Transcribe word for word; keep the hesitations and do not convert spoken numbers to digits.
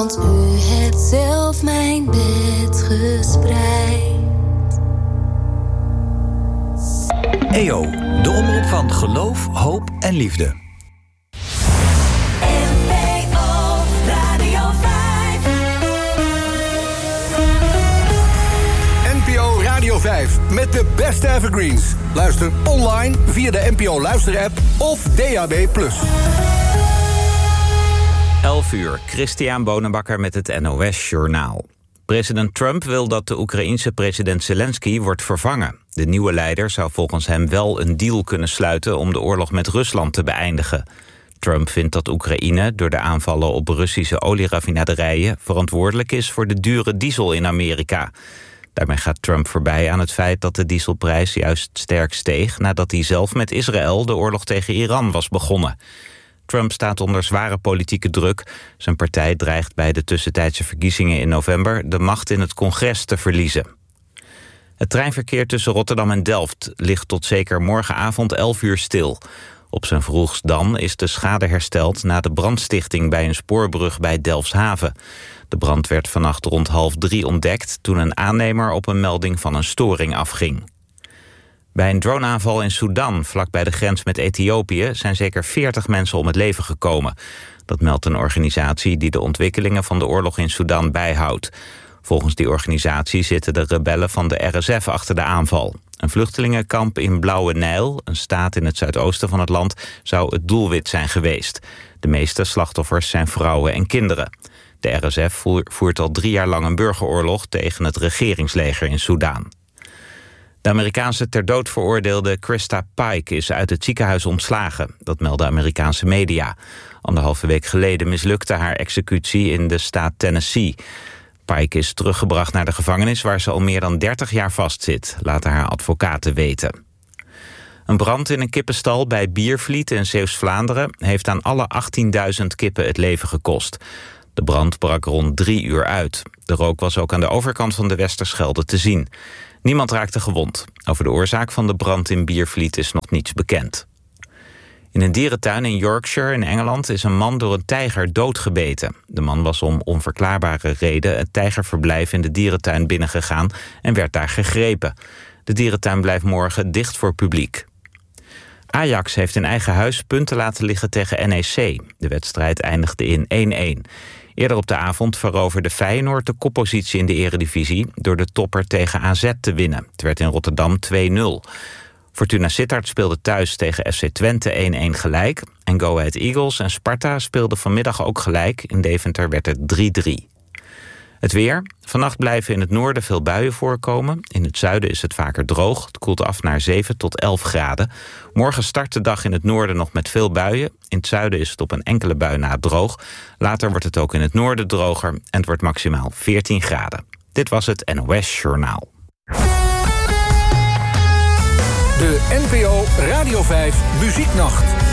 Want u hebt zelf mijn bed gespreid. E O, de omroep van geloof, hoop en liefde. N P O Radio vijf. N P O Radio vijf met de beste evergreens. Luister online via de N P O luisterapp of D A B plus. elf uur, Christian Bonenbakker met het N O S-journaal. President Trump wil dat de Oekraïense president Zelensky wordt vervangen. De nieuwe leider zou volgens hem wel een deal kunnen sluiten om de oorlog met Rusland te beëindigen. Trump vindt dat Oekraïne door de aanvallen op Russische olieraffinaderijen verantwoordelijk is voor de dure diesel in Amerika. Daarmee gaat Trump voorbij aan het feit dat de dieselprijs juist sterk steeg nadat hij zelf met Israël de oorlog tegen Iran was begonnen. Trump staat onder zware politieke druk. Zijn partij dreigt bij de tussentijdse verkiezingen in november de macht in het congres te verliezen. Het treinverkeer tussen Rotterdam en Delft ligt tot zeker morgenavond elf uur stil. Op zijn vroegst dan is de schade hersteld na de brandstichting bij een spoorbrug bij Delfshaven. De brand werd vannacht rond half drie ontdekt toen een aannemer op een melding van een storing afging. Bij een droneaanval in Sudan, vlakbij de grens met Ethiopië, zijn zeker veertig mensen om het leven gekomen. Dat meldt een organisatie die de ontwikkelingen van de oorlog in Sudan bijhoudt. Volgens die organisatie zitten de rebellen van de R S F achter de aanval. Een vluchtelingenkamp in Blauwe Nijl, een staat in het zuidoosten van het land, zou het doelwit zijn geweest. De meeste slachtoffers zijn vrouwen en kinderen. De R S F voert al drie jaar lang een burgeroorlog tegen het regeringsleger in Sudan. De Amerikaanse ter dood veroordeelde Krista Pike is uit het ziekenhuis ontslagen. Dat melden Amerikaanse media. Anderhalve week geleden mislukte haar executie in de staat Tennessee. Pike is teruggebracht naar de gevangenis waar ze al meer dan dertig jaar vastzit, laten haar advocaten weten. Een brand in een kippenstal bij Biervliet in Zeeuws-Vlaanderen heeft aan alle achttienduizend kippen het leven gekost. De brand brak rond drie uur uit. De rook was ook aan de overkant van de Westerschelde te zien. Niemand raakte gewond. Over de oorzaak van de brand in Biervliet is nog niets bekend. In een dierentuin in Yorkshire in Engeland is een man door een tijger doodgebeten. De man was om onverklaarbare reden het tijgerverblijf in de dierentuin binnengegaan en werd daar gegrepen. De dierentuin blijft morgen dicht voor publiek. Ajax heeft in eigen huis punten laten liggen tegen N E C. De wedstrijd eindigde in één-één. Eerder op de avond veroverde Feyenoord de koppositie in de eredivisie door de topper tegen A Z te winnen. Het werd in Rotterdam twee nul. Fortuna Sittard speelde thuis tegen F C Twente één-één gelijk. En Go Ahead Eagles en Sparta speelden vanmiddag ook gelijk. In Deventer werd het drie-drie. Het weer. Vannacht blijven in het noorden veel buien voorkomen. In het zuiden is het vaker droog. Het koelt af naar zeven tot elf graden. Morgen start de dag in het noorden nog met veel buien. In het zuiden is het op een enkele bui na droog. Later wordt het ook in het noorden droger en het wordt maximaal veertien graden. Dit was het N O S-journaal. De N P O Radio vijf Muzieknacht.